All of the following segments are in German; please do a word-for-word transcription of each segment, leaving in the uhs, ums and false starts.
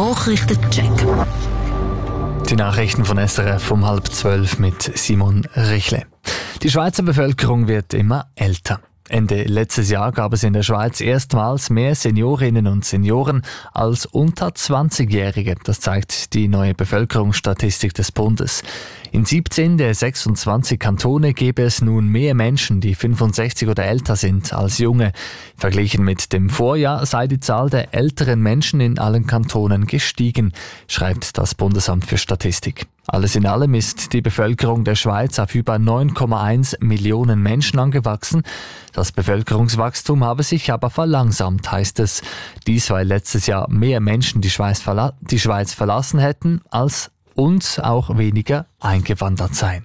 Nachrichtencheck. Die Nachrichten von S R F um halb zwölf mit Simon Richle. Die Schweizer Bevölkerung wird immer älter. Ende letztes Jahr gab es in der Schweiz erstmals mehr Seniorinnen und Senioren als unter zwanzigjährige. Das zeigt die neue Bevölkerungsstatistik des Bundes. In siebzehn der sechsundzwanzig Kantone gäbe es nun mehr Menschen, die fünfundsechzig oder älter sind, als junge. Verglichen mit dem Vorjahr sei die Zahl der älteren Menschen in allen Kantonen gestiegen, schreibt das Bundesamt für Statistik. Alles in allem ist die Bevölkerung der Schweiz auf über neun Komma eins Millionen Menschen angewachsen. Das Bevölkerungswachstum habe sich aber verlangsamt, heißt es. Dies, weil letztes Jahr mehr Menschen die Schweiz, verla- die Schweiz verlassen hätten, als und auch weniger eingewandert seien.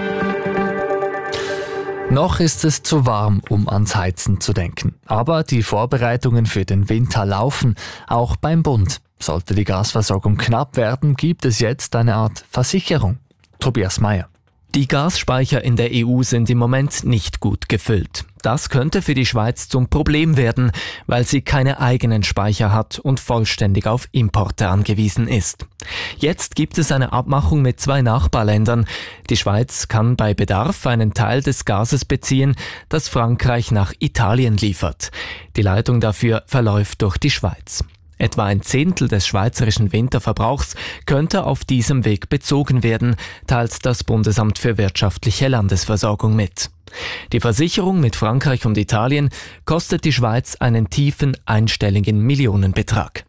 Noch ist es zu warm, um ans Heizen zu denken. Aber die Vorbereitungen für den Winter laufen, auch beim Bund. Sollte die Gasversorgung knapp werden, gibt es jetzt eine Art Versicherung. Tobias Meyer. Die Gasspeicher in der E U sind im Moment nicht gut gefüllt. Das könnte für die Schweiz zum Problem werden, weil sie keine eigenen Speicher hat und vollständig auf Importe angewiesen ist. Jetzt gibt es eine Abmachung mit zwei Nachbarländern. Die Schweiz kann bei Bedarf einen Teil des Gases beziehen, das Frankreich nach Italien liefert. Die Leitung dafür verläuft durch die Schweiz. Etwa ein Zehntel des schweizerischen Winterverbrauchs könnte auf diesem Weg bezogen werden, teilt das Bundesamt für wirtschaftliche Landesversorgung mit. Die Versicherung mit Frankreich und Italien kostet die Schweiz einen tiefen einstelligen Millionenbetrag.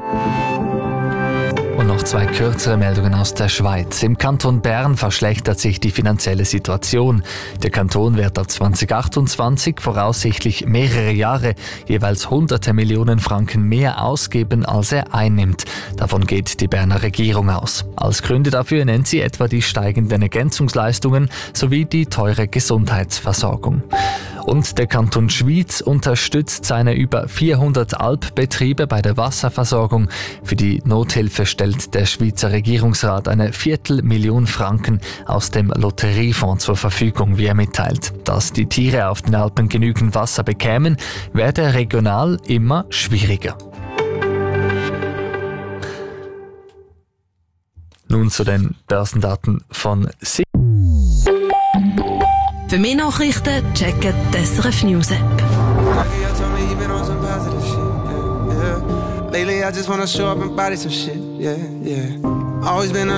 Und noch zwei kürzere Meldungen aus der Schweiz. Im Kanton Bern verschlechtert sich die finanzielle Situation. Der Kanton wird ab zweitausendachtundzwanzig voraussichtlich mehrere Jahre jeweils hunderte Millionen Franken mehr ausgeben, als er einnimmt. Davon geht die Berner Regierung aus. Als Gründe dafür nennt sie etwa die steigenden Ergänzungsleistungen sowie die teure Gesundheitsversorgung. Und der Kanton Schwyz unterstützt seine über vierhundert Alpbetriebe bei der Wasserversorgung. Für die Nothilfe stellt der Schweizer Regierungsrat eine Viertelmillion Franken aus dem Lotteriefonds zur Verfügung, wie er mitteilt. Dass die Tiere auf den Alpen genügend Wasser bekämen, werde regional immer schwieriger. Nun zu den Börsendaten von S I P. Für mehr Nachrichten checken die S R F News App. Lately I just wanna show up and body some shit, yeah, yeah. Always been a